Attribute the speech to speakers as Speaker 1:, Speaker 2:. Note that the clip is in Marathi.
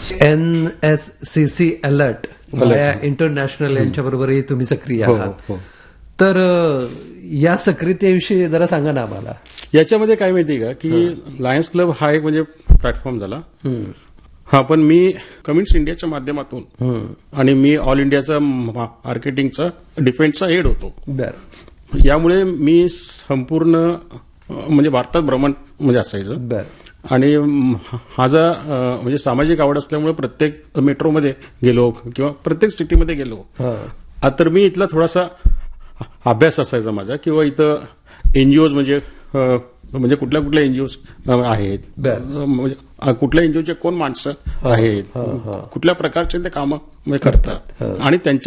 Speaker 1: NSCC अलर्ट इंटरनॅशनल यांच्याबरोबरही तुम्ही सक्रिय आहात. तर या सक्रियतेविषयी जरा सांगा ना आम्हाला.
Speaker 2: याच्यामध्ये काय माहिती का की लायन्स क्लब हा एक म्हणजे प्लॅटफॉर्म झाला. हा, पण मी कम्युनिस्ट इंडियाच्या माध्यमातून आणि मी ऑल इंडियाचा मार्केटिंगचा डिफेन्सचा हेड होतो. यामुळे मी संपूर्ण म्हणजे भारतात भ्रमण म्हणजे असायचं. आणि माझा म्हणजे सामाजिक आवड असल्यामुळे प्रत्येक मेट्रोमध्ये गेलो किंवा प्रत्येक सिटीमध्ये गेलो तर मी इथला थोडासा अभ्यास असायचा माझा, किंवा इथं एनजीओज म्हणजे कुठल्या कुठल्या एनजीओज आहेत, म्हणजे कुठल्या एनजीओचे कोण माणसं आहेत, कुठल्या प्रकारचे ते कामं करतात आणि त्यांच्या